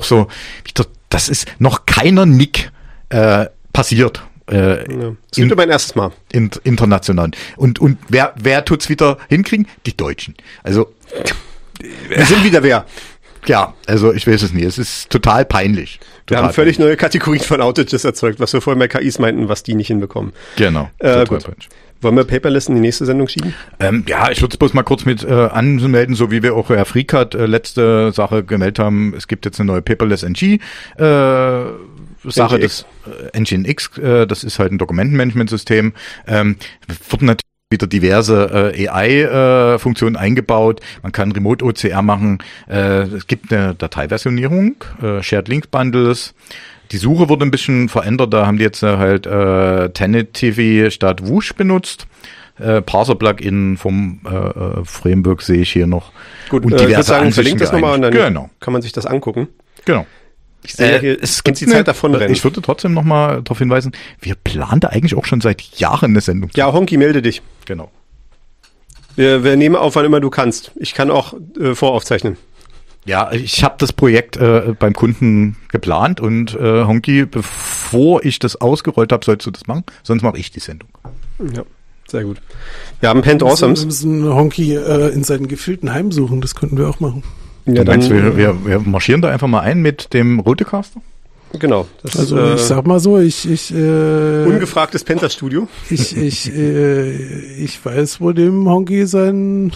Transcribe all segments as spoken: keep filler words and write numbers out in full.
so, das ist noch keiner Nick äh, passiert. Äh, ja. Das wird mein erstes Mal. In, international. Und, und wer, wer tut's wieder hinkriegen? Die Deutschen. Also, wir sind wieder wer. Ja, also ich weiß es nicht. Es ist total peinlich. Wir total haben völlig peinlich. neue Kategorien von Outages erzeugt, was wir vorhin bei K Is meinten, was die nicht hinbekommen. Genau. Äh, gut. Wollen wir Paperless in die nächste Sendung schieben? Ähm, ja, ich würde es bloß mal kurz mit äh, anmelden, so wie wir auch Herr Freakert äh, letzte Sache gemeldet haben. Es gibt jetzt eine neue Paperless N G äh, Sache, das äh, N G N X, äh, das ist halt ein Dokumentenmanagementsystem. Ähm, wurden natürlich wieder diverse äh, A I-Funktionen äh, eingebaut. Man kann Remote O C R machen. Äh, es gibt eine Dateiversionierung, äh, Shared Link Bundles. Die Suche wurde ein bisschen verändert. Da haben die jetzt äh, halt äh, Tentative statt Whoosh benutzt. Äh, Parser-Plugin vom äh, Framework sehe ich hier noch. Gut, und äh, diverse ich würde sagen, verlinkt das nochmal und dann genau. kann man sich das angucken. Genau. Ich sehe äh, hier, es gibt die Zeit eine, davonrennen. Ich würde trotzdem nochmal darauf hinweisen, wir planen da eigentlich auch schon seit Jahren eine Sendung. Ja, Honky, melde dich. Genau. Wir, wir nehmen auf, wann immer du kannst. Ich kann auch äh, voraufzeichnen. Ja, ich habe das Projekt äh, beim Kunden geplant und äh, Honky, bevor ich das ausgerollt habe, sollst du das machen, sonst mache ich die Sendung. Ja, sehr gut. Wir haben Pent Awesomes. Wir müssen Honky äh, in seinen gefillten Heim suchen, das könnten wir auch machen. Ja, du meinst, wir, wir, wir marschieren da einfach mal ein mit dem Rotecaster? Genau. Das, also äh, ich sag mal so, ich... ich äh, ungefragtes Penta-Studio. Ich, ich, äh, ich weiß, wo dem Honky sein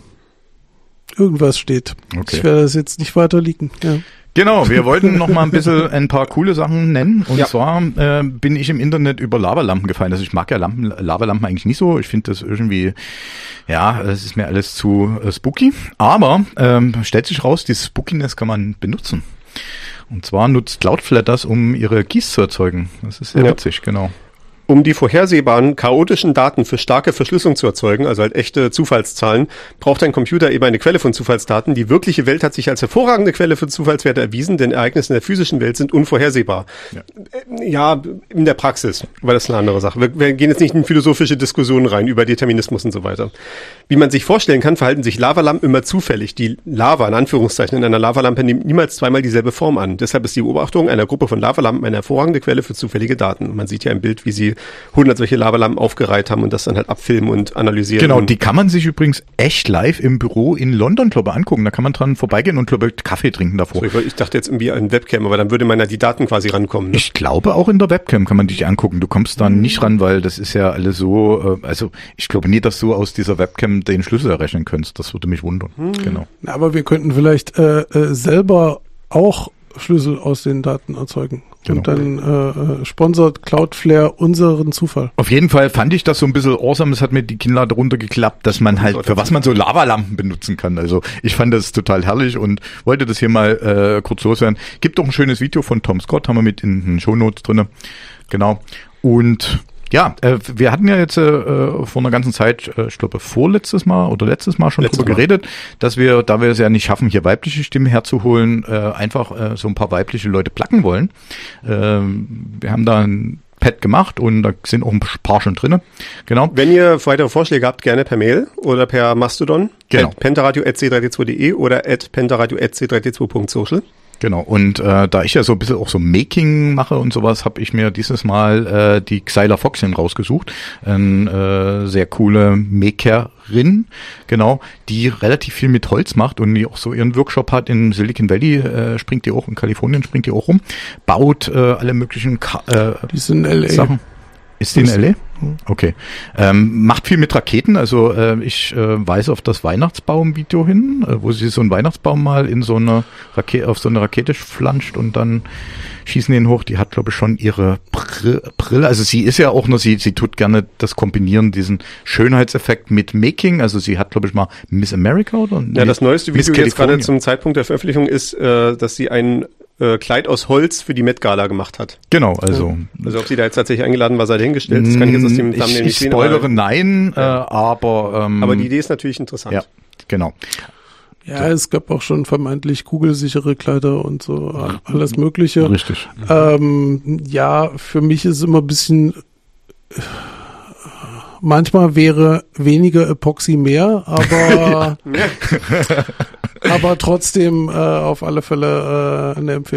irgendwas steht. Okay. Ich werde das jetzt nicht weiter leaken. Ja. Genau, wir wollten noch mal ein bisschen ein paar coole Sachen nennen. Und ja. zwar äh, bin ich im Internet über Lavalampen gefallen. Also ich mag ja Lampen, Lavalampen eigentlich nicht so. Ich finde das irgendwie, ja, das ist mir alles zu äh, spooky. Aber ähm, stellt sich raus, die Spookiness kann man benutzen. Und zwar nutzt Cloudflare das, um ihre Keys zu erzeugen. Das ist sehr ja. witzig, genau. Um die vorhersehbaren, chaotischen Daten für starke Verschlüsselung zu erzeugen, also halt echte Zufallszahlen, braucht ein Computer eben eine Quelle von Zufallsdaten. Die wirkliche Welt hat sich als hervorragende Quelle für Zufallswerte erwiesen, denn Ereignisse in der physischen Welt sind unvorhersehbar. Ja, ja in der Praxis, aber das ist eine andere Sache. Wir, wir gehen jetzt nicht in philosophische Diskussionen rein über Determinismus und so weiter. Wie man sich vorstellen kann, verhalten sich Lavalampen immer zufällig. Die Lava, in Anführungszeichen, in einer Lavalampe nimmt niemals zweimal dieselbe Form an. Deshalb ist die Beobachtung einer Gruppe von Lavalampen eine hervorragende Quelle für zufällige Daten. Man sieht ja im Bild, wie sie hundert solche Lavalampen aufgereiht haben und das dann halt abfilmen und analysieren. Genau, die kann man sich übrigens echt live im Büro in London, glaube ich, angucken. Da kann man dran vorbeigehen und, glaube ich, Kaffee trinken davor. So, ich, ich dachte jetzt irgendwie an Webcam, aber dann würde man ja die Daten quasi rankommen. Ne? Ich glaube, auch in der Webcam kann man dich angucken. Du kommst dann nicht ran, weil das ist ja alles so, äh, also ich glaube nie, dass du aus dieser Webcam den Schlüssel errechnen könntest. Das würde mich wundern. Hm. Genau. Aber wir könnten vielleicht äh, äh, selber auch Schlüssel aus den Daten erzeugen. Genau. Und dann äh, sponsert Cloudflare unseren Zufall. Auf jeden Fall fand ich das so ein bisschen awesome. Es hat mir die Kinnlade runtergeklappt, dass man halt, für was man so Lavalampen benutzen kann. Also ich fand das total herrlich und wollte das hier mal äh, kurz loswerden. Gibt auch ein schönes Video von Tom Scott, haben wir mit in den Shownotes drinne. Genau. Und ja, äh, wir hatten ja jetzt äh, vor einer ganzen Zeit, äh, ich glaube vorletztes Mal oder letztes Mal schon Letztes drüber Mal. geredet, dass wir, da wir es ja nicht schaffen, hier weibliche Stimmen herzuholen, äh, einfach äh, so ein paar weibliche Leute placken wollen. Äh, wir haben da ein Pad gemacht und da sind auch ein paar schon drinne. Genau. Wenn ihr weitere Vorschläge habt, gerne per Mail oder per Mastodon. Genau. at pentaradio at c drei d zwei punkt de oder at pentaradio at c drei d zwei punkt social. Genau, und äh, da ich ja so ein bisschen auch so Making mache und sowas, habe ich mir dieses Mal äh, die Xyla Foxin rausgesucht. Eine äh, sehr coole Makerin, genau, die relativ viel mit Holz macht und die auch so ihren Workshop hat in Silicon Valley, äh, springt die auch, in Kalifornien springt die auch rum, baut äh, alle möglichen Ka- äh, die sind in L A. Sachen. Ist die in L A? Okay. Ähm, macht viel mit Raketen, also äh, ich äh, weise auf das Weihnachtsbaum-Video hin, äh, wo sie so einen Weihnachtsbaum mal in so eine Rakete, auf so eine Rakete flanscht und dann schießen den hoch. Die hat, glaube ich, schon ihre Br- Brille, also sie ist ja auch nur, sie, sie tut gerne das Kombinieren, diesen Schönheitseffekt mit Making, also sie hat, glaube ich, mal Miss America oder? Ja, das neueste Video jetzt gerade zum Zeitpunkt der Veröffentlichung ist, äh, dass sie ein äh, Kleid aus Holz für die Met Gala gemacht hat. Genau, also. Also ob sie da jetzt tatsächlich eingeladen war, sei dahingestellt. Das kann ich jetzt aus dem Thumbnail ich, nicht ich sehen. spoilere aber, nein, ja. äh, aber ähm, aber die Idee ist natürlich interessant. Ja, genau. Ja, es gab auch schon vermeintlich kugelsichere Kleider und so, alles Mögliche. Richtig. Ähm, ja, für mich ist es immer ein bisschen, manchmal wäre weniger Epoxy mehr, aber, aber trotzdem äh, auf alle Fälle äh, eine Empfehlung.